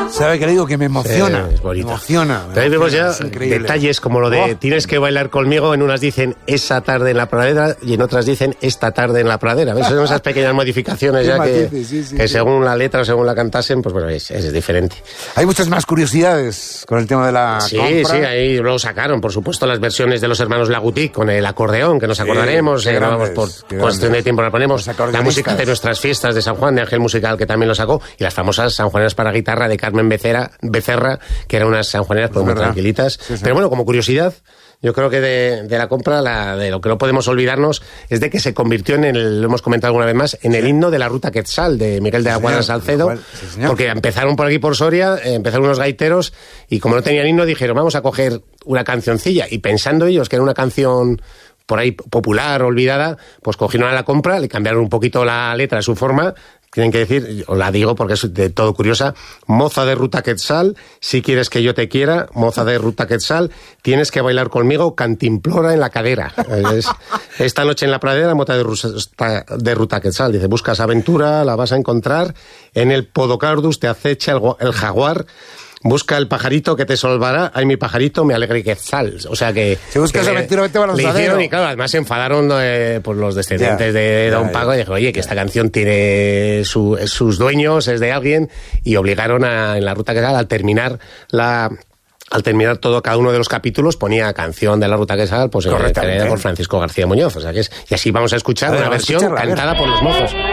¿Sabe qué le digo? Que me emociona. Es bonita. Me emociona. Pero ahí vemos ya increíble. detalles como lo de tienes que bailar conmigo. En unas dicen esa tarde en la pradera y en otras dicen esta tarde en la pradera. ¿Ves? Son esas pequeñas modificaciones ya que según la letra o según la cantasen, pues bueno, es diferente. Hay muchas más curiosidades con el tema de la compra. Sí, ahí luego sacaron, por supuesto, las versiones de los hermanos Lagutí con el acordeón, que nos acordaremos, grabamos por cuestión de tiempo, la ponemos, la música de nuestras fiestas de San Juan, de Ángel Musical, que también lo sacó, y las famosas sanjuaneras para guitarra de Carmen Becerra, que eran unas sanjuaneras pues, muy tranquilitas. Sí. Pero bueno, como curiosidad, yo creo que de la compra, de lo que no podemos olvidarnos, es de que se convirtió lo hemos comentado alguna vez más, en el himno de la Ruta Quetzal, de Miguel de la Cuadra Salcedo, porque empezaron por aquí por Soria, empezaron unos gaiteros, y como no tenían himno, dijeron, vamos a coger una cancioncilla, y pensando ellos que era una canción por ahí popular, olvidada, pues cogieron a la compra, le cambiaron un poquito la letra, su forma. Tienen que decir, os la digo porque es de todo curiosa, moza de Ruta Quetzal, si quieres que yo te quiera, moza de Ruta Quetzal, tienes que bailar conmigo, cantimplora en la cadera. Esta noche en la pradera, moza de Ruta Quetzal, dice, buscas aventura, la vas a encontrar, en el Podocardus te acecha el jaguar, busca el pajarito que te salvará. Ay, mi pajarito, me alegre Quetzal. O sea que... Si buscas aventura, vete a le hicieron y claro, además se enfadaron pues los descendientes de Don Paco y dijeron, oye, que esta canción tiene sus dueños, es de alguien, y obligaron en la Ruta Quetzal al terminar todo, cada uno de los capítulos ponía canción de la Ruta Quetzal, pues por Francisco García Muñoz. O sea que y así vamos a escuchar una versión cantada por los mozos.